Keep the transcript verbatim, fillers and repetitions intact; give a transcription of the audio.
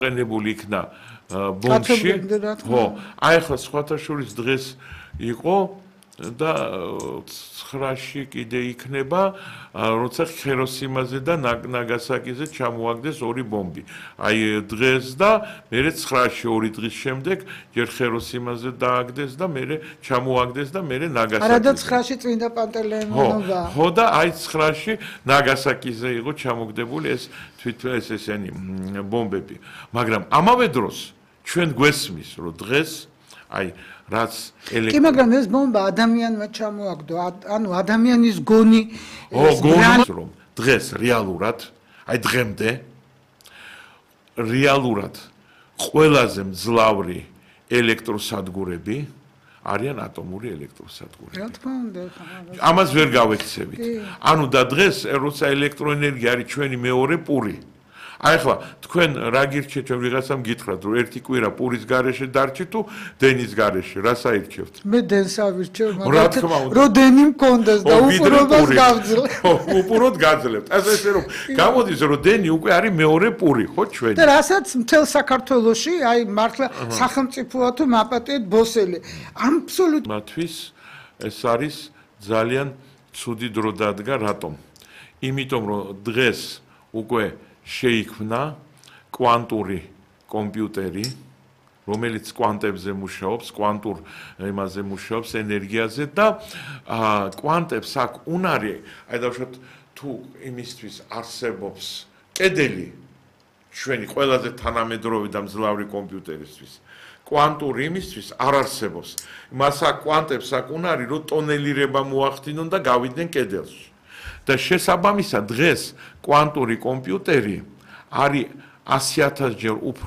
ყენებული იქნა ბომბში. ხო, აი ახლა სხვათა შორის დღეს იყო და ცხრაში კიდე იქნება, როცა ხიროსიმაზე და ნაგასაკიზე ჩამოაგდეს ორი ბომბი. აი დღეს და მერე ცხრაში ორი დღის შემდეგ ჯერ ხიროსიმაზე დააგდეს და მერე ჩამოაგდეს და მერე ნაგასაკიზე. არა და ცხრაში წმინდა პანტელეიმონობა. ხო და აი ცხრაში ნაგასაკიზე იყო ჩამოგდებული ეს თვითონ ეს ესენი ბომბები. მაგრამ ამავე დროს ჩვენ გვესმის, რომ დღეს აი რაც კი მაგრამ ეს ბომბა ადამიანმა ჩამოაგდო ანუ ადამიანის გონი ო გონი რომ დღეს რეალურად აი დღემდე რეალურად ყველაზე მძლავრი ელექტროსადგურები არიან ატომური ელექტროსადგურები. რა თქმა უნდა, ამას ვერ გავექცევით. ანუ და დღეს როცა ელექტროენერგია არის ჩვენი მეორე პური. აი ახლა თქვენ რა გირჩევთ, ჩვენ ვიღაცამ გითხრათ, რომ ერთი კვირა პურის გარეშე დარჩი თუ დენის გარეშე, რას აირჩევთ? მე დენს ავირჩევ, მაგრამ რომ დენი მქონდეს და უპურობას გავძლევ. ხო, უპუროდ გაძლევთ. ასე ესე რომ გამოდის, რომ დენი უკვე არის მეორე პური, ხო ჩვენი. და რასაც მთელ საქართველოში, აი მართლა სახელმწიფოა თუ მაპატიეთ ბოსელი. აბსოლუტურად მათვის ეს არის ძალიან ცუდი დრო დადგა, რატომ? იმიტომ რომ დღეს უკვე შეიქმნა კვანტური კომპიუტერი, რომელიც კვანტებზე მუშაობს, კვანტურ იმაზე მუშაობს, ენერგიაზე და კვანტებს აქ უნარი, აი დავუშვათ თუ იმისთვის არსებობს კედელი ჩვენი ყველაზე თანამედროვე და მძლავრი კომპიუტერისთვის. კვანტური იმისთვის არ არსებობს. მას აქ კვანტებს აქ უნარი, რომ ტონელირება მოახდინონ და გავიდნენ კედელში. და შესაბამისად დღეს კვანტური კომპიუტერი არის ასი ათას ჯერ უფრო